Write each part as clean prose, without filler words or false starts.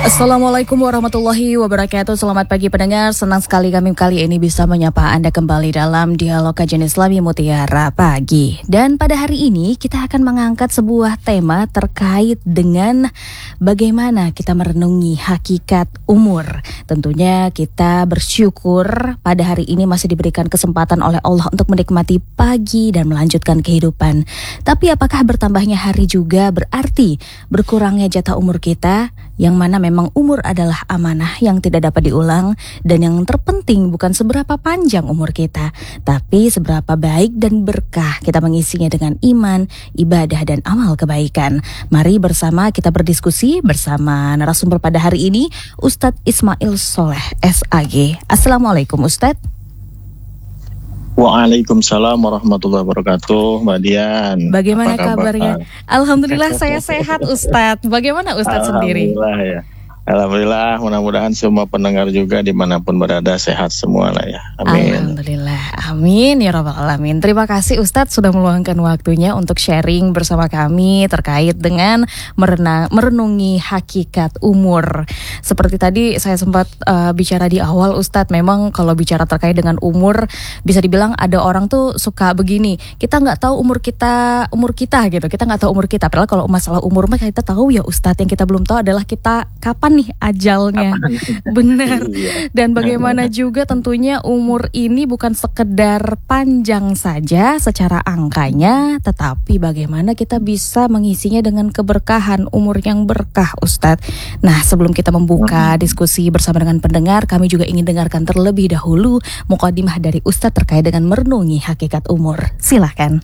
Assalamualaikum warahmatullahi wabarakatuh. Selamat pagi pendengar. Senang sekali kami kali ini bisa menyapa Anda kembali dalam Dialog Kajian Islami Mutiara Pagi. Dan pada hari ini kita akan mengangkat sebuah tema terkait dengan bagaimana kita merenungi hakikat umur. Tentunya kita bersyukur pada hari ini masih diberikan kesempatan oleh Allah untuk menikmati pagi dan melanjutkan kehidupan. Tapi apakah bertambahnya hari juga berarti berkurangnya jatah umur kita? Yang mana memang umur adalah amanah yang tidak dapat diulang, dan yang terpenting bukan seberapa panjang umur kita, tapi seberapa baik dan berkah kita mengisinya dengan iman, ibadah, dan amal kebaikan. Mari bersama kita berdiskusi bersama narasumber pada hari ini, Ustadz Ismail Soleh SAG. Assalamualaikum Ustadz. Waalaikumsalam warahmatullahi wabarakatuh, Mbak Dian. Bagaimana kabarnya? Alhamdulillah saya sehat Ustadz. Bagaimana Ustadz sendiri? Alhamdulillah ya. Alhamdulillah, mudah-mudahan semua pendengar juga dimanapun berada sehat semua lah ya. Amin. Alhamdulillah, amin ya rabbal alamin. Terima kasih Ustadz sudah meluangkan waktunya untuk sharing bersama kami terkait dengan merenungi hakikat umur. Seperti tadi saya sempat bicara di awal Ustadz, memang kalau bicara terkait dengan umur, bisa dibilang ada orang tuh suka begini, kita nggak tahu umur kita gitu, kita nggak tahu umur kita. Padahal kalau masalah umur mah kita tahu ya Ustadz, yang kita belum tahu adalah kita kapan nih ajalnya. Benar. Dan bagaimana juga tentunya umur ini bukan sekedar panjang saja secara angkanya, tetapi bagaimana kita bisa mengisinya dengan keberkahan, umur yang berkah Ustadz. Nah, sebelum kita membuka diskusi bersama dengan pendengar, kami juga ingin dengarkan terlebih dahulu mukadimah dari Ustadz terkait dengan merenungi hakikat umur. Silahkan.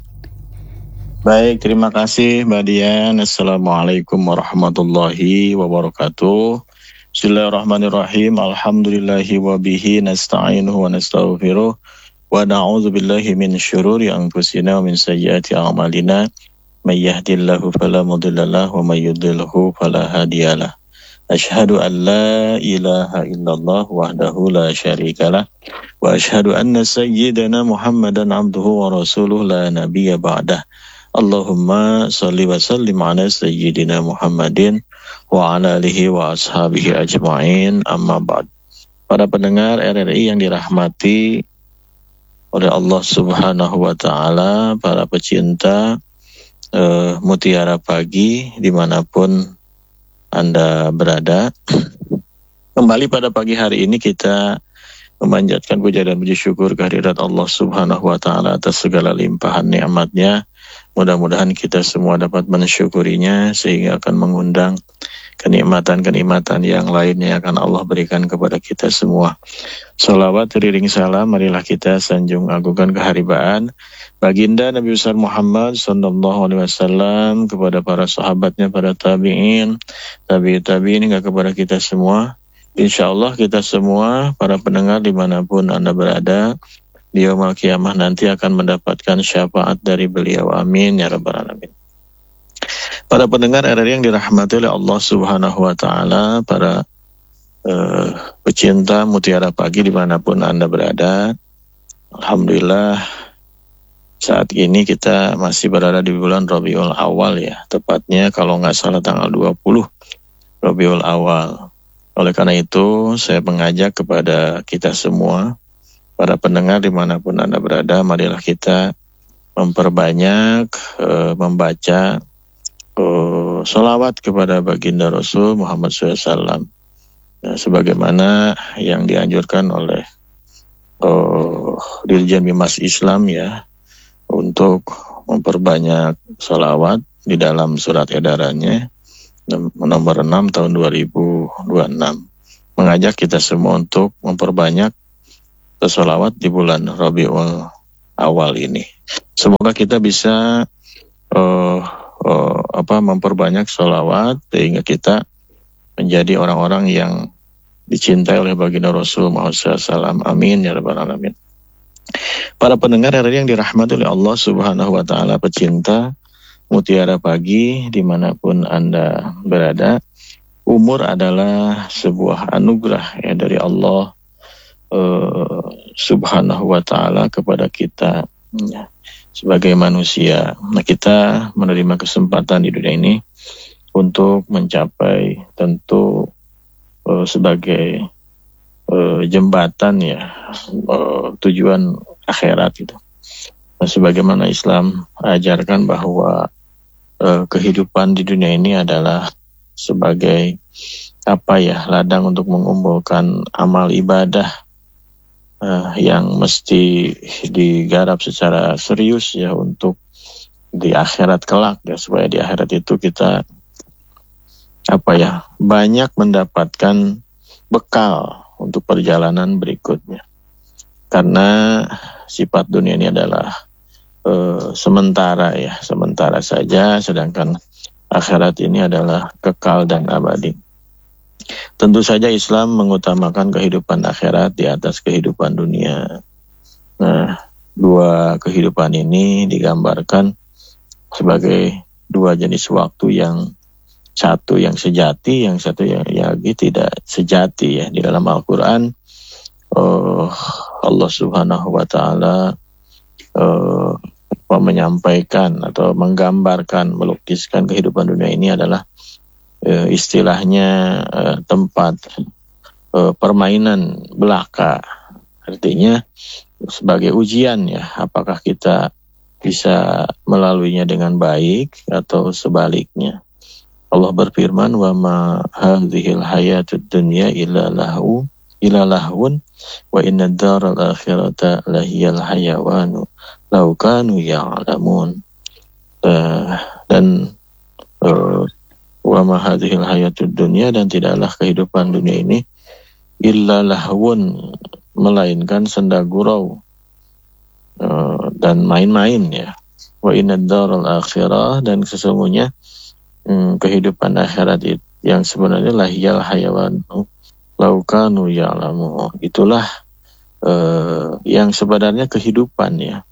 Baik, terima kasih Mbak Dian. Assalamualaikum warahmatullahi wabarakatuh. Bismillahirrahmanirrahim. Alhamdulillahi wa bihi nasta'inuhu wa nastaghfiruh. Wa na'udzu billahi min syururi anfusina wa min sayyiati a'malina. May yahdihillahu fala mudhillalah wa may yudhlilhu fala hadiyalah. Asyhadu an la ilaha illallah wahdahu la syarikalah wa asyhadu anna sayyidana Muhammadan abduhu wa rasuluh la nabiyya ba'dah. Allahumma salli wa sallim ala sayyidina Muhammadin wa ala alihi wa ashabihi ajma'in, amma ba'd. Para pendengar RRI yang dirahmati oleh Allah Subhanahu wa ta'ala, para pecinta Mutiara Pagi dimanapun Anda berada, kembali pada pagi hari ini kita memanjatkan puja dan puji syukur kehadirat Allah Subhanahu wa ta'ala atas segala limpahan nikmatnya. Mudah-mudahan kita semua dapat mensyukurinya sehingga akan mengundang kenikmatan-kenikmatan yang lainnya akan Allah berikan kepada kita semua. Salawat teriring salam marilah kita sanjung agungkan keharibaan baginda Nabi besar Muhammad sallallahu alaihi wasallam, kepada para sahabatnya, para tabi'in, tabi'in hingga kepada kita semua. Insyaallah kita semua para pendengar dimanapun Anda berada, di yaumul qiyamah nanti akan mendapatkan syafaat dari beliau. Amin ya rabbal alamin. Para pendengar RRI yang dirahmati oleh Allah Subhanahu wa ta'ala, para pecinta Mutiara Pagi dimanapun Anda berada, alhamdulillah saat ini kita masih berada di bulan Rabiul Awal ya, tepatnya kalau nggak salah tanggal 20 Rabiul Awal. Oleh karena itu saya mengajak kepada kita semua, para pendengar dimanapun Anda berada, marilah kita memperbanyak membaca sholawat kepada baginda Rasul Muhammad SAW, sebagaimana yang dianjurkan oleh Dirjen Bimas Islam ya, untuk memperbanyak sholawat di dalam surat edarannya nomor 6 tahun 2026, mengajak kita semua untuk memperbanyak sholawat di bulan Rabiul Awal ini. Semoga kita bisa memperbanyak sholawat sehingga kita menjadi orang-orang yang dicintai oleh baginda Rasul Muhammad SAW. Amin ya rabbal alamin. Para pendengar RRI yang dirahmati oleh Allah Subhanahu wa ta'ala, pecinta Mutiara Pagi dimanapun Anda berada, umur adalah sebuah anugerah ya dari Allah Subhanahu wa ta'ala kepada kita ya, sebagai manusia. Nah, kita menerima kesempatan di dunia ini untuk mencapai tentu sebagai jembatan ya, tujuan akhirat itu. Nah, sebagaimana Islam ajarkan bahwa kehidupan di dunia ini adalah sebagai ladang untuk mengumpulkan amal ibadah yang mesti digarap secara serius ya untuk di akhirat kelak ya, supaya di akhirat itu kita banyak mendapatkan bekal untuk perjalanan berikutnya. Karena sifat dunia ini adalah sementara saja, sedangkan akhirat ini adalah kekal dan abadi. Tentu saja Islam mengutamakan kehidupan akhirat di atas kehidupan dunia. Nah, dua kehidupan ini digambarkan sebagai dua jenis waktu, yang satu yang sejati, yang satu yang lagi tidak sejati ya. Di dalam Al-Quran Allah Subhanahu wa Ta'ala menyampaikan atau menggambarkan, melukiskan kehidupan dunia ini adalah istilahnya tempat permainan belaka. Artinya sebagai ujian ya, apakah kita bisa melaluinya dengan baik atau sebaliknya. Allah berfirman, wa ma hadhil hayatud dunya illa lahun wa inna daral akhirata lahiyal hayawanu law kanu ya'lamun. Dan wa ma hadhil hayatud dunya, dan tidaklah kehidupan dunia ini illa lahun, melainkan senda gurau dan main-main ya. Wa inna daral akhirah, dan sesungguhnya kehidupan akhirat itu yang sebenarnya lahiyal hayawanu law kanu ya'lamun. Itulah yang sebenarnya kehidupan ya.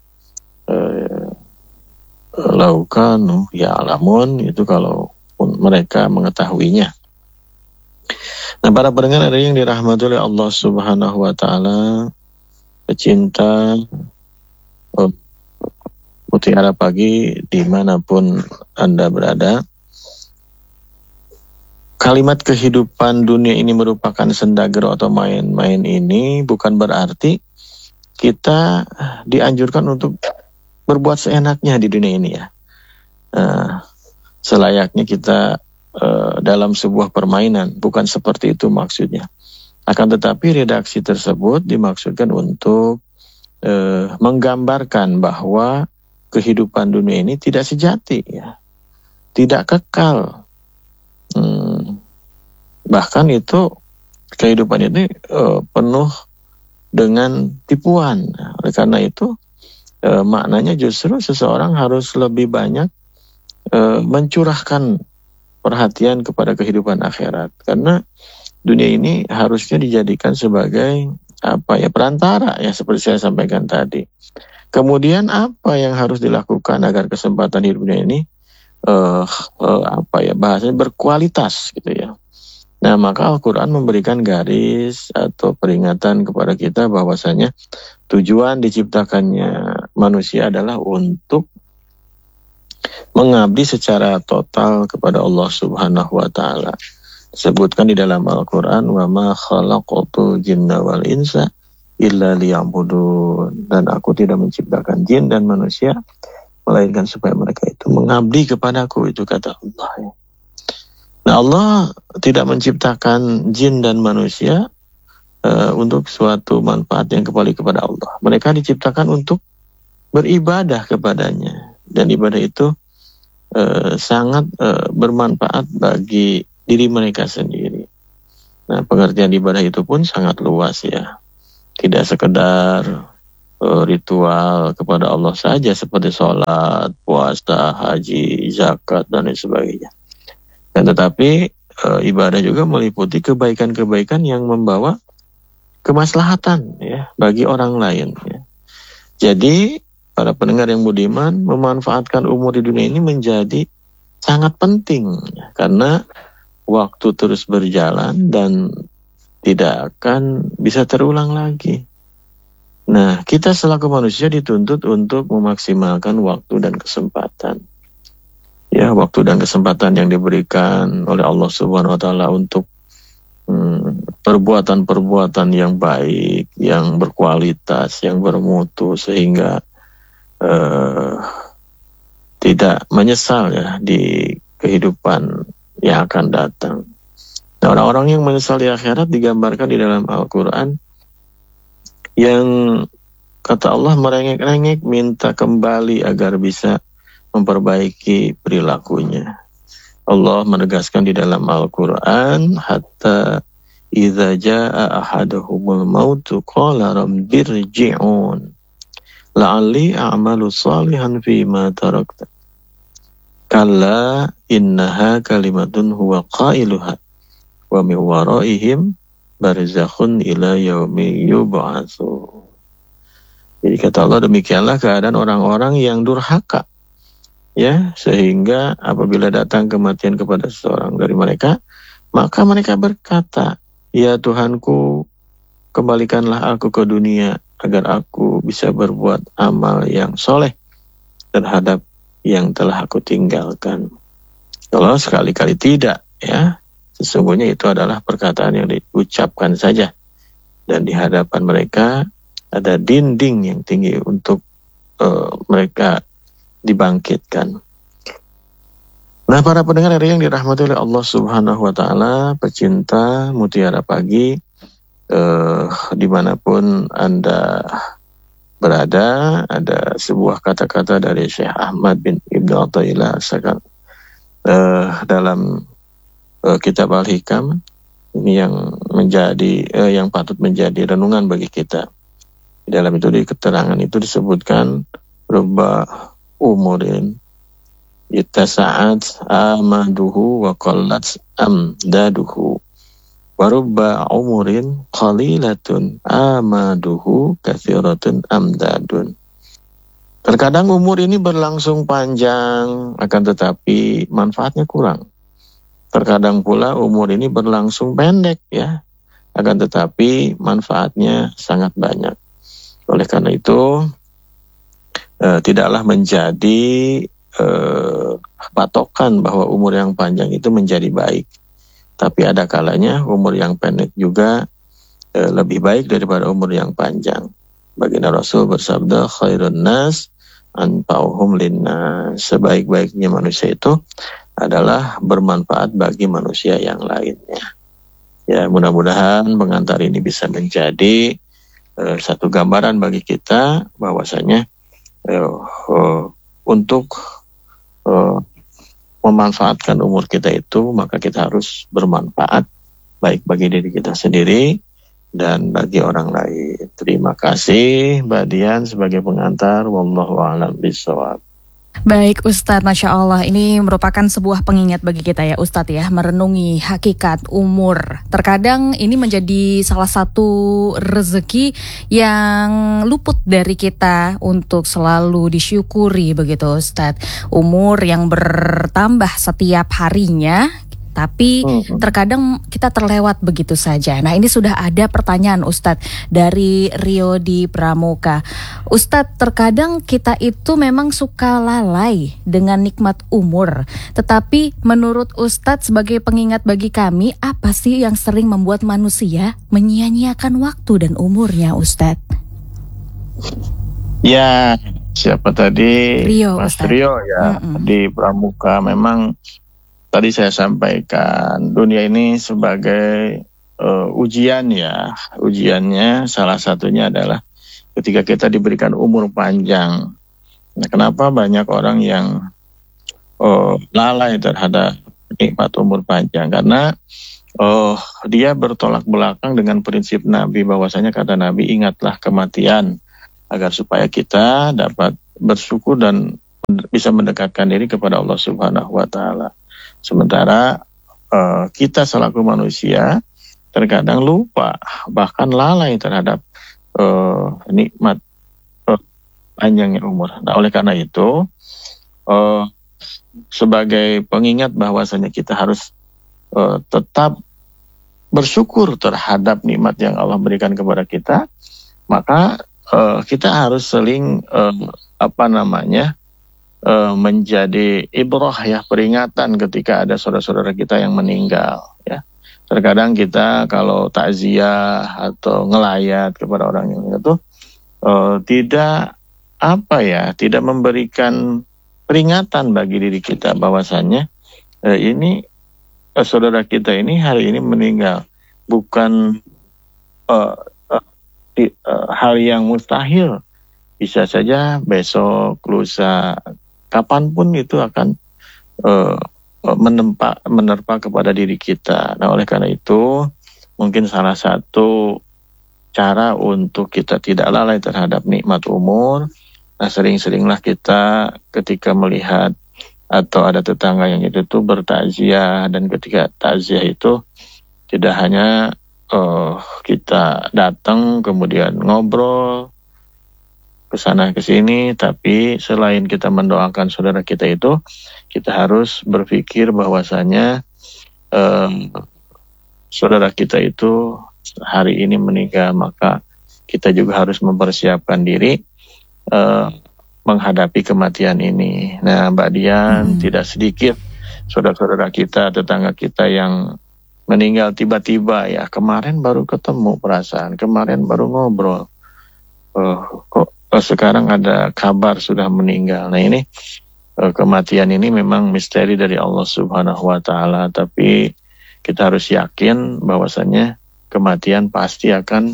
Law kanu ya'lamun, itu kalau mereka mengetahuinya. Nah, para pendengar ada yang dirahmati oleh Allah Subhanahu wa Ta'ala, pecinta Mutiara Pagi dimanapun Anda berada. Kalimat kehidupan dunia ini merupakan senda gurau atau main-main ini bukan berarti kita dianjurkan untuk berbuat seenaknya di dunia ini ya. Selayaknya kita dalam sebuah permainan, bukan seperti itu maksudnya. Akan tetapi redaksi tersebut dimaksudkan untuk menggambarkan bahwa kehidupan dunia ini tidak sejati ya, tidak kekal. Bahkan itu kehidupan ini penuh dengan tipuan. Oleh karena itu maknanya justru seseorang harus lebih banyak mencurahkan perhatian kepada kehidupan akhirat, karena dunia ini harusnya dijadikan sebagai perantara ya, seperti saya sampaikan tadi. Kemudian apa yang harus dilakukan agar kesempatan hidup dunia ini bahasanya berkualitas gitu ya. Nah, maka Al-Quran memberikan garis atau peringatan kepada kita bahwasanya tujuan diciptakannya manusia adalah untuk mengabdi secara total kepada Allah Subhanahu wa Ta'ala. Disebutkan di dalam Al-Quran, wa ma khalaqatul jinna wal insa illa liya'budun, dan aku tidak menciptakan jin dan manusia melainkan supaya mereka itu mengabdi kepadaku, itu kata Allah ya. Nah, Allah tidak menciptakan jin dan manusia untuk suatu manfaat yang kembali kepada Allah. Mereka diciptakan untuk beribadah kepadanya, dan ibadah itu sangat bermanfaat bagi diri mereka sendiri. Nah, pengertian ibadah itu pun sangat luas ya. Tidak sekedar ritual kepada Allah saja seperti sholat, puasa, haji, zakat, dan lain sebagainya. Dan tetapi ibadah juga meliputi kebaikan-kebaikan yang membawa kemaslahatan ya bagi orang lain ya. Jadi para pendengar yang budiman, memanfaatkan umur di dunia ini menjadi sangat penting ya, karena waktu terus berjalan dan tidak akan bisa terulang lagi. Nah, kita selaku manusia dituntut untuk memaksimalkan waktu dan kesempatan. Ya, waktu dan kesempatan yang diberikan oleh Allah Subhanahu wa Ta'ala untuk perbuatan-perbuatan yang baik, yang berkualitas, yang bermutu, sehingga tidak menyesal ya di kehidupan yang akan datang. Nah, orang-orang yang menyesal di akhirat digambarkan di dalam Al-Quran yang kata Allah merengek-rengek minta kembali agar bisa memperbaiki perilakunya. Allah menegaskan di dalam Al-Quran, hatta idza jaa ahaduhumul mautu qala rabbirji'un la'alli a'malu salihan fima tarakta kalla innaha kalimatun huwa qailuha wa min waraihim barzakhun ila yaumi yub'atsu. Jadi kata Allah, demikianlah keadaan orang-orang yang durhaka, ya, sehingga apabila datang kematian kepada seseorang dari mereka, maka mereka berkata, ya Tuhanku, kembalikanlah aku ke dunia agar aku bisa berbuat amal yang soleh terhadap yang telah aku tinggalkan. Kalau sekali-kali tidak, ya, sesungguhnya itu adalah perkataan yang diucapkan saja, dan di hadapan mereka ada dinding yang tinggi untuk mereka dibangkitkan. Nah, para pendengar yang dirahmati oleh Allah Subhanahu wa Ta'ala, pecinta Mutiara Pagi, dimanapun Anda berada, ada sebuah kata-kata dari Syekh Ahmad bin Ibn Athaillah dalam kitab Al-Hikam ini yang menjadi yang patut menjadi renungan bagi kita. Di dalam itu, di keterangan itu disebutkan rubba umurin ittasa'at amaduhu wa qallat amdaduhu wa rubba umurin qalilatun amaduhu kathiratun amdadun. Terkadang umur ini berlangsung panjang, akan tetapi manfaatnya kurang. Terkadang pula umur ini berlangsung pendek, ya, akan tetapi manfaatnya sangat banyak. Oleh karena itu, tidaklah menjadi patokan bahwa umur yang panjang itu menjadi baik. Tapi ada kalanya umur yang pendek juga lebih baik daripada umur yang panjang. Baginda Rasul bersabda, khairun nas anfa'uhum linnas. Sebaik-baiknya manusia itu adalah bermanfaat bagi manusia yang lainnya. Ya, mudah-mudahan pengantar ini bisa menjadi satu gambaran bagi kita bahwasanya untuk memanfaatkan umur kita itu, maka kita harus bermanfaat baik bagi diri kita sendiri dan bagi orang lain. Terima kasih Mbak Dian sebagai pengantar. Wallahu a'lam bishawab. Baik Ustadz, Masya Allah, ini merupakan sebuah pengingat bagi kita ya Ustadz ya, merenungi hakikat umur. Terkadang ini menjadi salah satu rezeki yang luput dari kita untuk selalu disyukuri begitu Ustadz. Umur yang bertambah setiap harinya, tapi terkadang kita terlewat begitu saja. Nah, ini sudah ada pertanyaan Ustadz dari Rio di Pramuka. Ustadz, terkadang kita itu memang suka lalai dengan nikmat umur. Tetapi menurut Ustadz sebagai pengingat bagi kami, apa sih yang sering membuat manusia menyia-nyiakan waktu dan umurnya Ustadz? Ya, siapa tadi? Rio, Mas Ustadz. Rio ya, di Pramuka. Memang tadi saya sampaikan, dunia ini sebagai ujian ya. Ujiannya salah satunya adalah ketika kita diberikan umur panjang. Nah, kenapa banyak orang yang lalai terhadap nikmat umur panjang? Karena dia bertolak belakang dengan prinsip Nabi, bahwasanya kata Nabi, ingatlah kematian agar supaya kita dapat bersyukur dan bisa mendekatkan diri kepada Allah Subhanahu wa Ta'ala. Sementara kita selaku manusia terkadang lupa, bahkan lalai terhadap nikmat panjangnya umur. Nah, oleh karena itu, sebagai pengingat bahwasanya kita harus tetap bersyukur terhadap nikmat yang Allah berikan kepada kita, maka kita harus saling menjadi ibrah ya, peringatan ketika ada saudara-saudara kita yang meninggal ya. terkadang kita kalau takziah atau ngelayat kepada orang yang itu tidak memberikan peringatan bagi diri kita bahwasannya ini saudara kita ini hari ini meninggal, bukan hal yang mustahil. Bisa saja besok, lusa, kapanpun itu akan menerpa kepada diri kita. Nah, oleh karena itu mungkin salah satu cara untuk kita tidak lalai terhadap nikmat umur. Nah, sering-seringlah kita ketika melihat atau ada tetangga yang itu tuh bertakziah, dan ketika takziah itu tidak hanya kita datang kemudian ngobrol ke sana ke sini, tapi selain kita mendoakan saudara kita itu, kita harus berpikir bahwasanya saudara kita itu hari ini meninggal, maka kita juga harus mempersiapkan diri menghadapi kematian ini. Nah, Mbak Dian, tidak sedikit saudara-saudara kita, tetangga kita yang meninggal tiba-tiba ya. Kemarin baru ketemu perasaan, kemarin baru ngobrol, kok sekarang ada kabar sudah meninggal. Nah, ini kematian ini memang misteri dari Allah Subhanahu wa Ta'ala, tapi kita harus yakin bahwasannya kematian pasti akan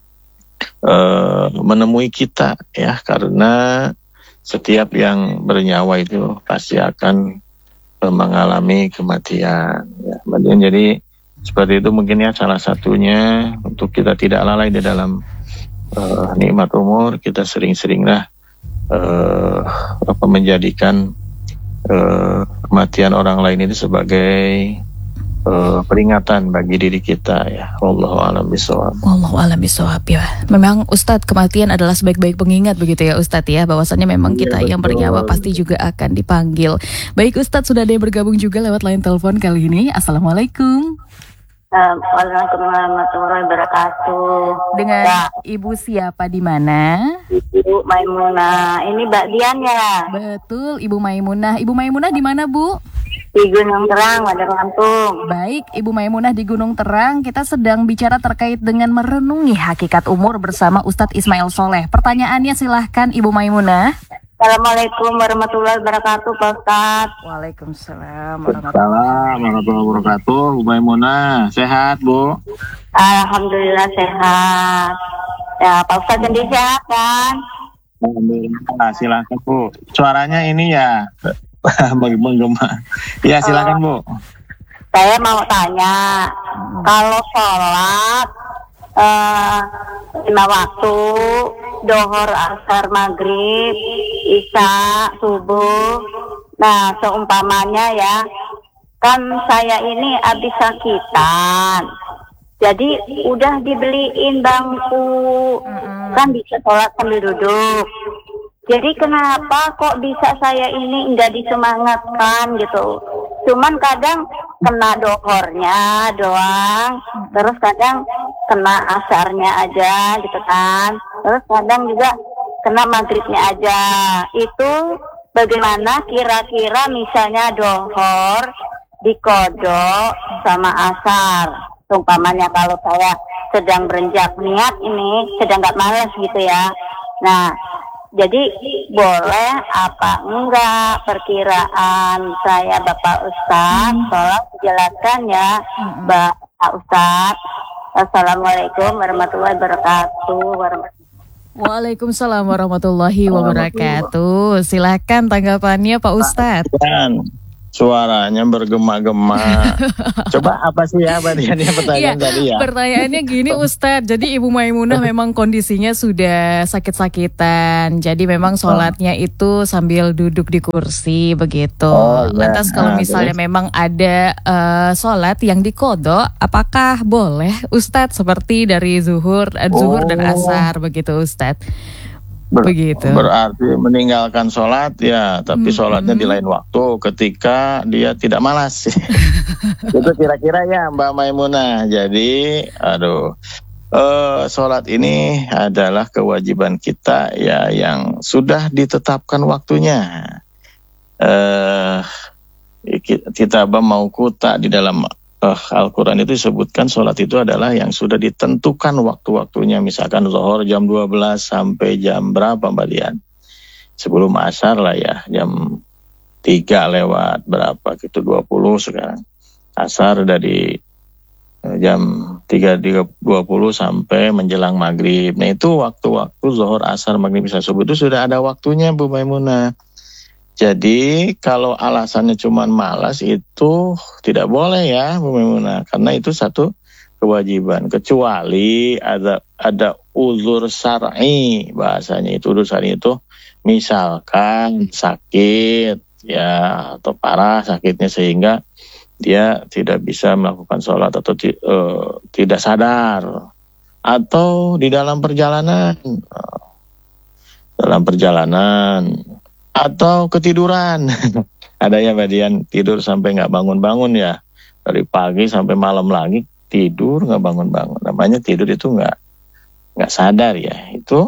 menemui kita ya, karena setiap yang bernyawa itu pasti akan mengalami kematian ya. Jadi seperti itu mungkin ya salah satunya untuk kita tidak lalai di dalam nikmat umur. Kita sering-seringlah menjadikan kematian orang lain itu sebagai peringatan bagi diri kita ya. Wallahu a'lam bishawab. Wallahu a'lam bishawab ya. Memang Ustadz, kematian adalah sebaik-baik pengingat begitu ya Ustadz ya, bahwasannya memang kita yang bernyawa pasti juga akan dipanggil. Baik Ustadz, sudah ada yang bergabung juga lewat line telepon kali ini. Assalamualaikum. Waalaikumsalam warahmatullahi wabarakatuh. Dengan Ibu siapa, di mana? Ibu Maimunah. Ini Mbak Dian ya? Betul, Ibu Maimunah. Ibu Maimunah di mana, Bu? Di Gunung Terang, Bandar Lampung. Baik, Ibu Maimunah di Gunung Terang. Kita sedang bicara terkait dengan merenungi hakikat umur bersama Ustadz Ismail Soleh. Pertanyaannya silahkan Ibu Maimunah. Assalamualaikum warahmatullahi wabarakatuh, Pak Ustadz. Waalaikumsalam warahmatullahi wabarakatuh. Bu Maimunah, sehat Bu? Alhamdulillah sehat. Ya, Pak Ustadz sendiri sehat kan? Alhamdulillah, silakan Bu. Suaranya ini ya menggema. Ya, silakan Bu. Saya mau tanya, kalau sholat 5 waktu, dohor, asar, maghrib, isya, subuh. Nah, seumpamanya ya, kan saya ini habis sakitan, jadi udah dibeliin bangku, kan bisa sholat sambil duduk. Jadi kenapa kok bisa saya ini nggak disemangatkan gitu? Cuman kadang kena dohornya doang, terus kadang kena asarnya aja gitu kan, terus kadang juga kena maghribnya aja. Itu bagaimana kira-kira misalnya dohor dikodok sama asar? Umpamanya kalau saya sedang berenjak niat ini, sedang nggak malas gitu ya. Nah, jadi boleh apa enggak perkiraan saya Bapak Ustadz? Tolong dijelaskan ya Bapak Ustadz. Assalamualaikum warahmatullahi wabarakatuh. Waalaikumsalam warahmatullahi wabarakatuh. Silakan tanggapannya Pak Ustadz. Suaranya bergema-gema. Coba apa sih ya pertanyaan tadi ya? Pertanyaannya gini Ustadz, jadi Ibu Maimunah memang kondisinya sudah sakit-sakitan, jadi memang sholatnya itu sambil duduk di kursi begitu. Lantas kalau misalnya memang ada sholat yang dikodok, apakah boleh Ustadz seperti dari zuhur dan asar begitu Ustadz? Begitu. Berarti meninggalkan sholat ya, tapi sholatnya di lain waktu ketika dia tidak malas. Itu kira-kira ya Mbak Maimunah. Jadi sholat ini adalah kewajiban kita ya, yang sudah ditetapkan waktunya. Kita mau kuta di dalam Al-Quran itu disebutkan sholat itu adalah yang sudah ditentukan waktu-waktunya. Misalkan zuhur jam 12 sampai jam berapa Mbak Dian? Sebelum asar lah ya, jam 3 lewat berapa gitu, 20 sekarang. Asar dari jam 3.20 sampai menjelang maghrib. Nah itu waktu-waktu zuhur, asar, maghrib, isya, subuh itu sudah ada waktunya Bu Maimunah. Jadi kalau alasannya cuma malas itu tidak boleh ya Bu Maimunah, karena itu satu kewajiban. Kecuali ada uzur syar'i, bahasanya itu uzur syar'i itu misalkan sakit ya, atau parah sakitnya sehingga dia tidak bisa melakukan sholat atau tidak sadar, atau di dalam perjalanan atau ketiduran. Ada ya Mbak Dian, tidur sampai nggak bangun-bangun ya, dari pagi sampai malam lagi tidur nggak bangun-bangun, namanya tidur itu nggak sadar ya, itu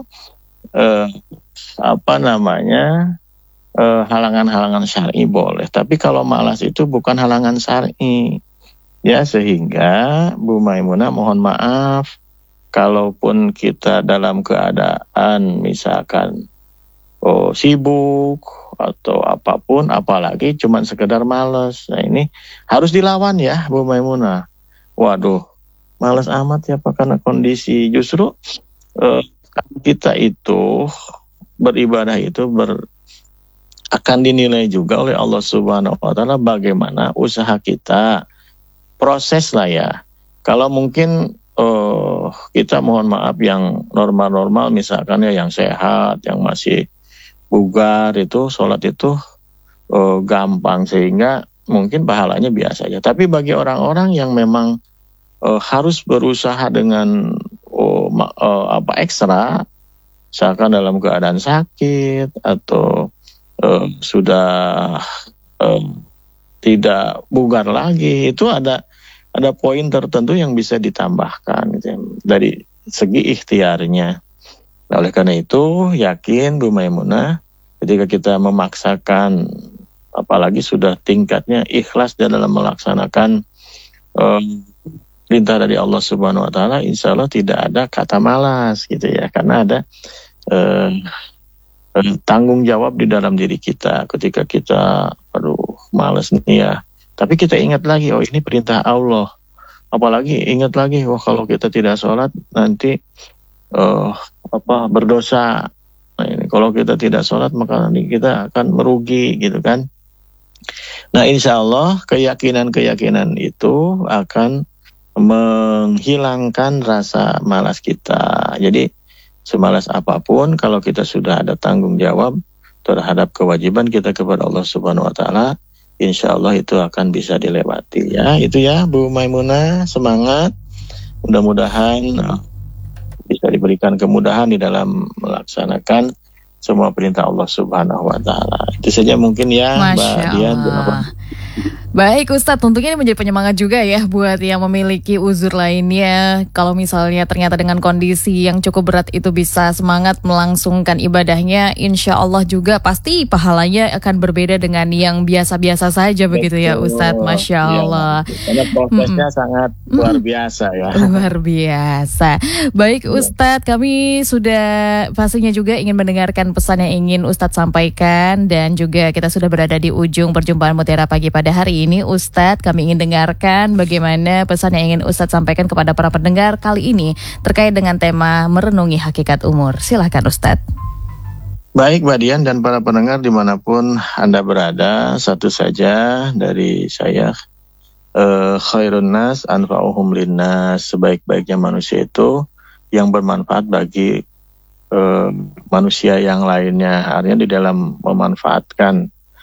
halangan-halangan syar'i boleh. Tapi kalau malas itu bukan halangan syar'i ya, sehingga Bu Maimunah mohon maaf, kalaupun kita dalam keadaan misalkan sibuk atau apapun, apalagi cuman sekedar malas, nah ini harus dilawan ya Bu Maimunah. Waduh, malas amat ya Pak, karena kondisi justru kita itu beribadah itu akan dinilai juga oleh Allah Subhanahu wa Ta'ala bagaimana usaha kita, proses lah ya. Kalau mungkin kita mohon maaf yang normal-normal misalkan ya, yang sehat, yang masih bugar, itu sholat itu gampang sehingga mungkin pahalanya biasa aja. Tapi bagi orang-orang yang memang harus berusaha dengan ekstra, misalkan dalam keadaan sakit atau sudah tidak bugar lagi, itu ada poin tertentu yang bisa ditambahkan gitu ya, dari segi ikhtiarnya. Nah, oleh karena itu yakin Bu Maimunah, ketika kita memaksakan, apalagi sudah tingkatnya ikhlas dalam melaksanakan perintah dari Allah Subhanahu wa Ta'ala, insya Allah tidak ada kata malas gitu ya, karena ada tanggung jawab di dalam diri kita. Ketika kita malas nih ya, tapi kita ingat lagi, oh ini perintah Allah, apalagi ingat lagi, wah kalau kita tidak sholat nanti berdosa. Nah ini kalau kita tidak sholat maka nanti kita akan merugi gitu kan. Nah insya Allah keyakinan itu akan menghilangkan rasa malas kita. Jadi semalas apapun, kalau kita sudah ada tanggung jawab terhadap kewajiban kita kepada Allah Subhanahu wa Ta'ala, insya Allah itu akan bisa dilewati ya. Itu ya Bu Maimunah, semangat, mudah-mudahan bisa diberikan kemudahan di dalam melaksanakan semua perintah Allah Subhanahu wa Ta'ala. Itu saja mungkin ya Mbak Dian. Baik Ustadz, tentunya ini menjadi penyemangat juga ya buat yang memiliki uzur lainnya. Kalau misalnya ternyata dengan kondisi yang cukup berat itu bisa semangat melangsungkan ibadahnya, insya Allah juga pasti pahalanya akan berbeda dengan yang biasa-biasa saja. Betul. Begitu ya Ustadz, Masya Allah. Ya, karena prosesnya sangat luar biasa ya. Luar biasa. Baik Ustadz, kami sudah pastinya juga ingin mendengarkan pesan yang ingin Ustadz sampaikan, dan juga kita sudah berada di ujung perjumpaan Mutiara Pagi pada hari ini. Ustadz, kami ingin dengarkan bagaimana pesan yang ingin Ustadz sampaikan kepada para pendengar kali ini terkait dengan tema merenungi hakikat umur. Silahkan Ustadz. Baik Mbak Dian dan para pendengar dimanapun Anda berada, satu saja dari saya, khairun nas anfa'uhum linnas, sebaik-baiknya manusia itu yang bermanfaat bagi manusia yang lainnya. Artinya di dalam memanfaatkan